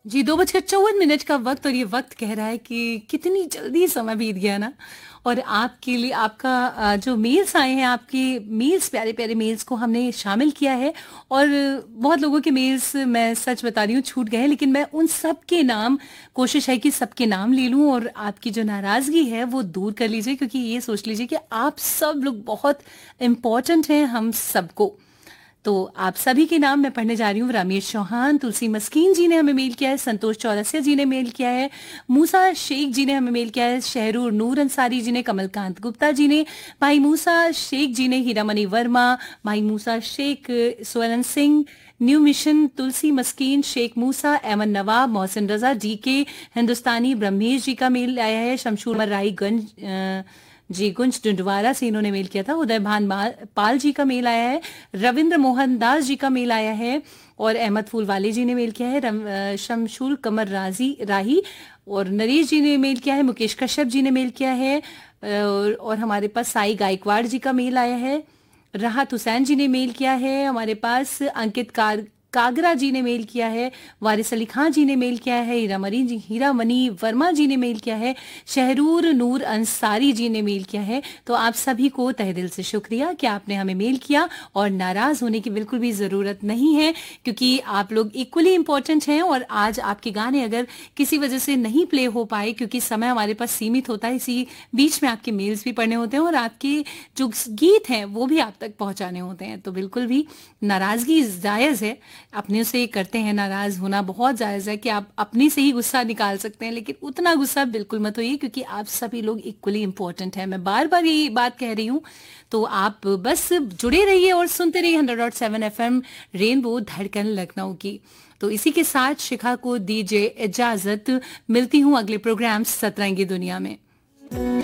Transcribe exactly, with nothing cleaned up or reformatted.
जी, दो बजकर चौवन मिनट का वक्त और ये वक्त कह रहा है कि कितनी जल्दी समय बीत गया ना। और आपके लिए आपका अ, जो मेल्स आए हैं, आपके मेल्स प्यारे प्यारे मेल्स को हमने शामिल किया है। और बहुत लोगों के मेल्स मैं सच बता रही हूँ छूट गए हैं, लेकिन मैं उन सब के नाम, कोशिश है कि सबके नाम ले लूँ और आपकी जो नाराज़गी है वो दूर कर लीजिए, क्योंकि ये सोच लीजिए कि आप सब लोग बहुत इम्पोर्टेंट हैं हम सबको। तो आप सभी के नाम मैं पढ़ने जा रही हूँ। रमेश चौहान, तुलसी मस्कीन जी ने हमें मेल किया है, संतोष चौरसिया जी ने मेल किया है, मूसा शेख जी ने हमें मेल किया है, शहरूर नूर अंसारी जी ने, कमलकांत गुप्ता जी ने, भाई मूसा शेख जी ने, हीरामणि वर्मा, भाई मूसा शेख, स्वर्ण सिंह, न्यू मिशन, तुलसी मस्कीन, शेख मूसा, एमन नवाब, मोहसिन रजा, जी के हिंदुस्तानी, ब्रह्मेश जी का मेल आया है, शमशूर राईगंज जी गुंज डुंडवारा से इन्होंने मेल किया था, उदय भान पाल जी का मेल आया है, रविंद्र मोहन दास जी का मेल आया है, और अहमद फूलवाले जी ने मेल किया है, शमशूल कमर राजी राही और नरेश जी ने मेल किया है, मुकेश कश्यप जी ने मेल किया है, और, और हमारे पास साई गायकवाड़ जी का मेल आया है, राहत हुसैन जी ने मेल किया है, हमारे पास अंकित कार कागरा जी ने मेल किया है, वारिस अली खान जी ने मेल किया है, हीरामणि जी हीरामणि वर्मा जी ने मेल किया है, शहरूर नूर अंसारी जी ने मेल किया है। तो आप सभी को तहे दिल से शुक्रिया कि आपने हमें मेल किया, और नाराज होने की बिल्कुल भी जरूरत नहीं है, क्योंकि आप लोग इक्वली इंपॉर्टेंट हैं। और आज आपके गाने अगर किसी वजह से नहीं प्ले हो पाए, क्योंकि समय हमारे पास सीमित होता है, इसी बीच में आपके मेल्स भी पढ़ने होते हैं और आपके जो गीत हैं वो भी आप तक पहुंचाने होते हैं, तो बिल्कुल भी नाराजगी जायज है। अपने से करते हैं, नाराज होना बहुत जायज है कि आप अपने से ही गुस्सा निकाल सकते हैं, लेकिन उतना गुस्सा बिल्कुल मत होइए, क्योंकि आप सभी लोग इक्वली इंपॉर्टेंट हैं। मैं बार बार यही बात कह रही हूँ। तो आप बस जुड़े रहिए और सुनते रहिए hundred dot seven F M rainbow, धड़कन लखनऊ की। तो इसी के साथ शिखा को दीजिए इजाजत, मिलती हूँ अगले प्रोग्राम सतरंगी दुनिया में।